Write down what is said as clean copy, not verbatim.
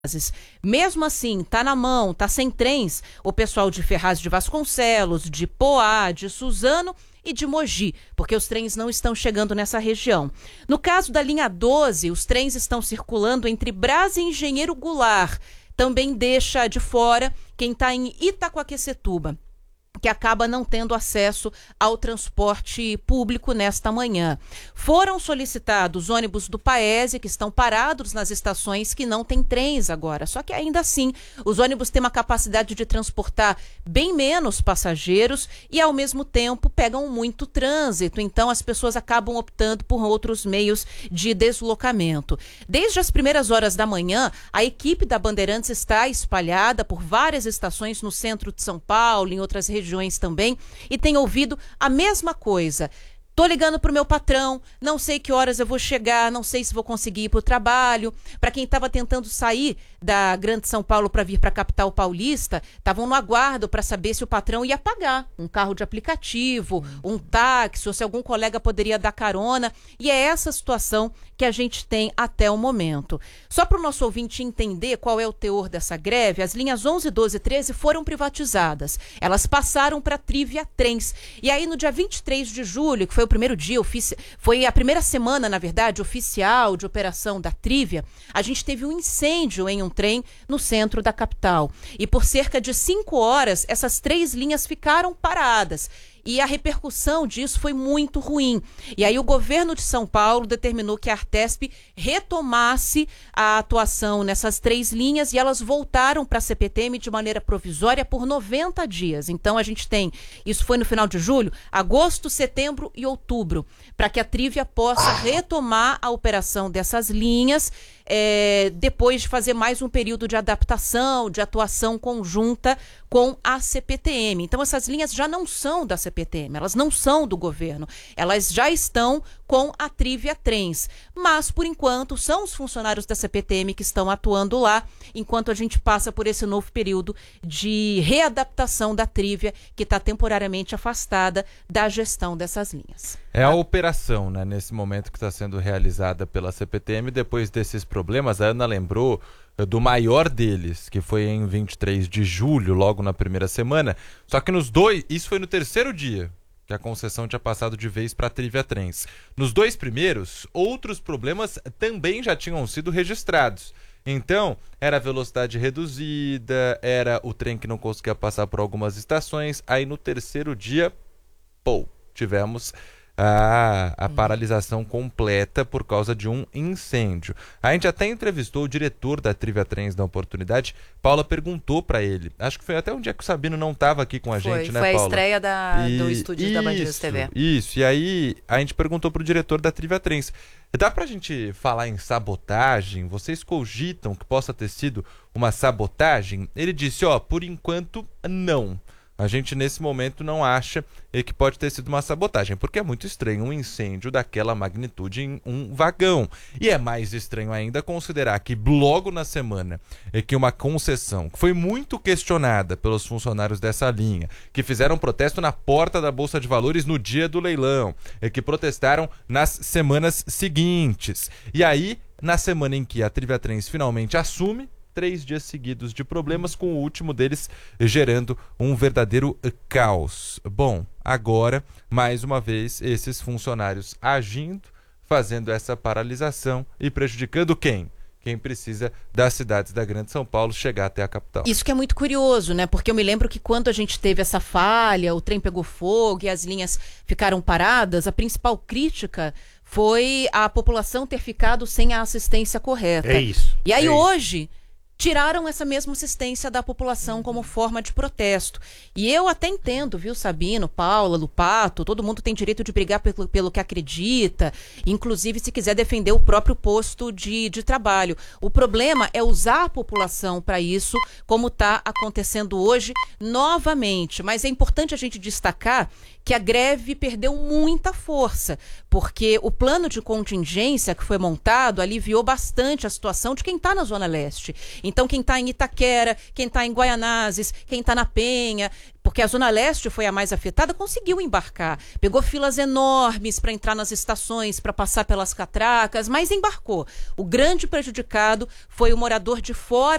Mesmo assim, tá na mão, tá sem trens, o pessoal de Ferraz de Vasconcelos, de Poá, de Suzano e de Mogi, porque os trens não estão chegando nessa região. No caso da linha 12, os trens estão circulando entre Brás e Engenheiro Goulart. Também deixa de fora quem está em Itacoaquecetuba, que acaba não tendo acesso ao transporte público nesta manhã. Foram solicitados ônibus do Paese, que estão parados nas estações que não têm trens agora. Só que ainda assim, os ônibus têm uma capacidade de transportar bem menos passageiros e, ao mesmo tempo, pegam muito trânsito. Então, as pessoas acabam optando por outros meios de deslocamento. Desde as primeiras horas da manhã, a equipe da Bandeirantes está espalhada por várias estações no centro de São Paulo, em outras regiões também, e tem ouvido a mesma coisa. Tô ligando pro meu patrão, não sei que horas eu vou chegar, não sei se vou conseguir ir pro trabalho. Para quem estava tentando sair da Grande São Paulo para vir para a capital paulista, estavam no aguardo para saber se o patrão ia pagar um carro de aplicativo, um táxi, ou se algum colega poderia dar carona. E é essa situação que a gente tem até o momento. Só para o nosso ouvinte entender qual é o teor dessa greve, as linhas 11, 12 e 13 foram privatizadas. Elas passaram para a Trivia Trens. E aí, no dia 23 de julho, que foi o primeiro dia, foi a primeira semana, na verdade, oficial de operação da Trivia, a gente teve um incêndio em um trem no centro da capital. E por cerca de 5 horas, essas 3 linhas ficaram paradas. E a repercussão disso foi muito ruim. E aí o governo de São Paulo determinou que a Artesp retomasse a atuação nessas 3 linhas e elas voltaram para a CPTM de maneira provisória por 90 dias. Então a gente tem, isso foi no final de julho, agosto, setembro e outubro, para que a Trivia possa retomar a operação dessas linhas, depois de fazer mais um período de adaptação, de atuação conjunta com a CPTM. Então essas linhas já não são da CPTM, elas não são do governo, elas já estão com a Trivia Trens. Mas, por enquanto, são os funcionários da CPTM que estão atuando lá, enquanto a gente passa por esse novo período de readaptação da Trivia, que está temporariamente afastada da gestão dessas linhas. É a operação, né, nesse momento que está sendo realizada pela CPTM, depois desses problemas. A Ana lembrou do maior deles, que foi em 23 de julho, logo na primeira semana. Só que nos dois, isso foi no terceiro dia, que a concessão tinha passado de vez para a Trivia Trens. Nos 2 primeiros, outros problemas também já tinham sido registrados. Então, era a velocidade reduzida, era o trem que não conseguia passar por algumas estações. Aí no terceiro dia, tivemos a paralisação completa por causa de um incêndio. A gente até entrevistou o diretor da Trivia Trens na oportunidade. Paula perguntou para ele, acho que foi até um dia que o Sabino não estava aqui com a gente, né, Paula? Foi a estreia do estúdio da Band News TV. Isso, e aí a gente perguntou pro diretor da Trivia Trens, dá pra gente falar em sabotagem? Vocês cogitam que possa ter sido uma sabotagem? Ele disse, por enquanto não. A gente, nesse momento, não acha que pode ter sido uma sabotagem, porque é muito estranho um incêndio daquela magnitude em um vagão. E é mais estranho ainda considerar que logo na semana que uma concessão que foi muito questionada pelos funcionários dessa linha, que fizeram protesto na porta da Bolsa de Valores no dia do leilão, que protestaram nas semanas seguintes. E aí, na semana em que a Trivia Trens finalmente assume, 3 dias seguidos de problemas, com o último deles gerando um verdadeiro caos. Bom, agora, mais uma vez, esses funcionários agindo, fazendo essa paralisação e prejudicando quem? Quem precisa das cidades da Grande São Paulo chegar até a capital. Isso que é muito curioso, né? Porque eu me lembro que quando a gente teve essa falha, o trem pegou fogo e as linhas ficaram paradas, a principal crítica foi a população ter ficado sem a assistência correta. É isso. E aí hoje tiraram essa mesma assistência da população como forma de protesto. E eu até entendo, viu, Sabino, Paula, Lupato, todo mundo tem direito de brigar pelo que acredita, inclusive se quiser defender o próprio posto de trabalho. O problema é usar a população para isso, como está acontecendo hoje novamente. Mas é importante a gente destacar que a greve perdeu muita força, porque o plano de contingência que foi montado aliviou bastante a situação de quem está na Zona Leste. Então, quem está em Itaquera, quem está em Guaianazes, quem está na Penha, porque a Zona Leste foi a mais afetada, conseguiu embarcar. Pegou filas enormes para entrar nas estações, para passar pelas catracas, mas embarcou. O grande prejudicado foi o morador de fora